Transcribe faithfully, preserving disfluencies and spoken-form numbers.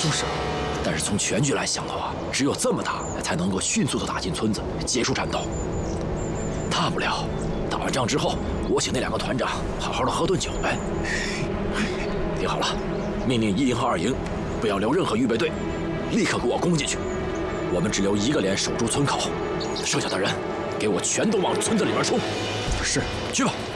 就是。但是从全局来想的话，只有这么打，才能够迅速的打进村子，结束战斗。大不了打完仗之后，我请那两个团长好好的喝顿酒呗。听好了，命令一营和二营，不要留任何预备队，立刻给我攻进去。我们只留一个连守住村口，剩下的人给我全都往村子里面冲。是，去吧。